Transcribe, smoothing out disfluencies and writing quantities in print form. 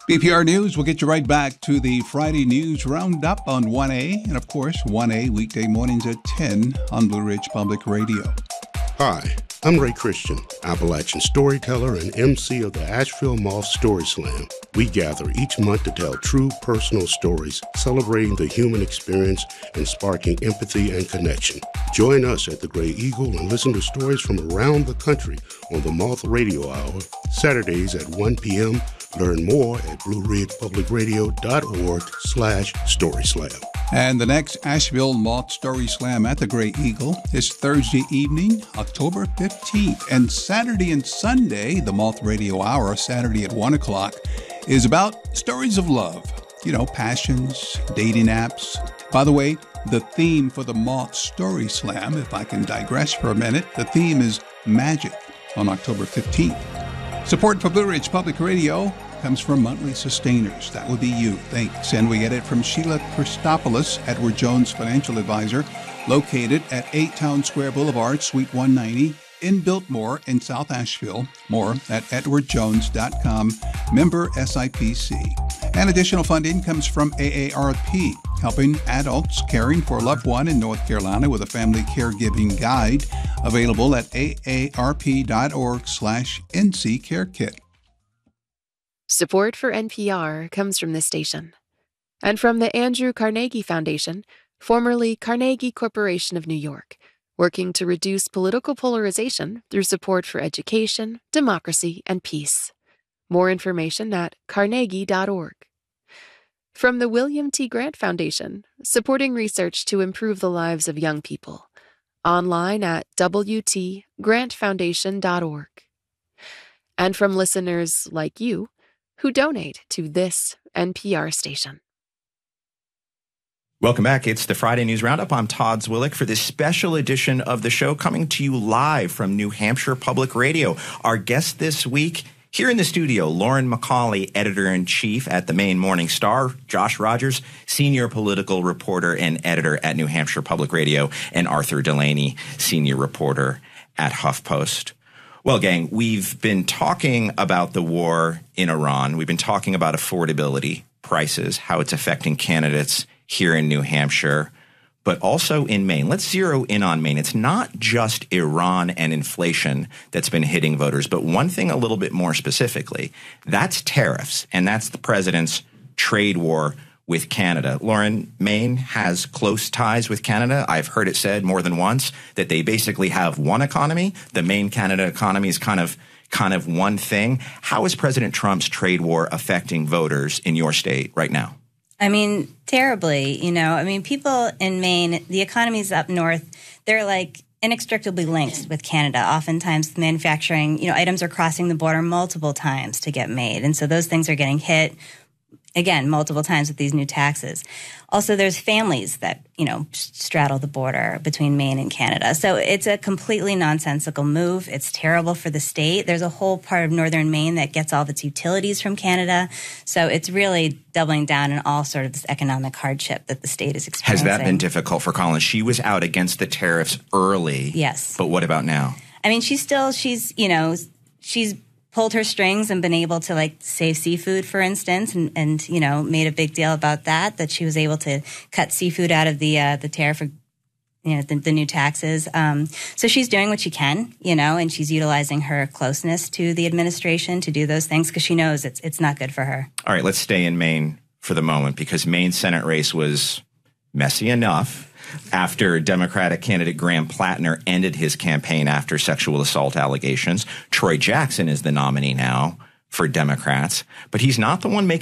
BPR News will get you right back to the Friday News Roundup on 1A, and of course, 1A weekday mornings at 10 on Blue Ridge Public Radio. Hi, I'm Ray Christian, Appalachian storyteller and MC of the Asheville Moth Story Slam. We gather each month to tell true personal stories, celebrating the human experience and sparking empathy and connection. Join us at the Gray Eagle and listen to stories from around the country on the Moth Radio Hour, Saturdays at 1 p.m. Learn more at blueridgepublicradio.org/storyslam. And the next Asheville Moth Story Slam at the Gray Eagle is Thursday evening, October 15th. And Saturday and Sunday, the Moth Radio Hour, Saturday at 1 o'clock, is about stories of love. You know, passions, dating apps. By the way, the theme for the Moth Story Slam, if I can digress for a minute, the theme is magic on October 15th. Support for Blue Ridge Public Radio comes from Monthly Sustainers. That would be you. Thanks. And we get it from Sheila Christopoulos, Edward Jones Financial Advisor, located at 8 Town Square Boulevard, Suite 190 in Biltmore in South Asheville. More at edwardjones.com, member SIPC. And additional funding comes from AARP, helping adults caring for a loved one in North Carolina with a family caregiving guide, available at aarp.org/NC Care Kit. Support for NPR comes from this station and from the Andrew Carnegie Foundation, formerly Carnegie Corporation of New York, working to reduce political polarization through support for education, democracy, and peace. More information at carnegie.org. From the William T. Grant Foundation, supporting research to improve the lives of young people. Online at wtgrantfoundation.org. And from listeners like you who donate to this NPR station. Welcome back. It's the Friday News Roundup. I'm Todd Zwillick for this special edition of the show, coming to you live from New Hampshire Public Radio. Our guest this week, here in the studio, Lauren McCauley, editor-in-chief at the Maine Morning Star, Josh Rogers, senior political reporter and editor at New Hampshire Public Radio, and Arthur Delaney, senior reporter at HuffPost. Well, gang, we've been talking about the war in Iran. We've been talking about affordability, prices, how it's affecting candidates here in New Hampshire, but also in Maine. Let's zero in on Maine. It's not just Iran and inflation that's been hitting voters, but one thing a little bit more specifically, that's tariffs, and that's the president's trade war with Canada. Lauren, Maine has close ties with Canada. I've heard it said more than once that they basically have one economy. The Maine-Canada economy is kind of one thing. How is President Trump's trade war affecting voters in your state right now? I mean, terribly, people in Maine, the economies up north, they're like inextricably linked with Canada. Oftentimes manufacturing, items are crossing the border multiple times to get made. And so those things are getting hit, again, multiple times with these new taxes. Also, there's families that, straddle the border between Maine and Canada. So it's a completely nonsensical move. It's terrible for the state. There's a whole part of northern Maine that gets all of its utilities from Canada. So it's really doubling down on all sort of this economic hardship that the state is experiencing. Has that been difficult for Collins? She was out against the tariffs early. Yes. But what about now? I mean, she's pulled her strings and been able to save seafood, for instance, and made a big deal about that she was able to cut seafood out of the tariff for the new taxes. So she's doing what she can, and she's utilizing her closeness to the administration to do those things because she knows it's not good for her. All right, let's stay in Maine for the moment because Maine's Senate race was messy enough after Democratic candidate Graham Plattner ended his campaign after sexual assault allegations. Troy Jackson is the nominee now for Democrats, but he's not the one making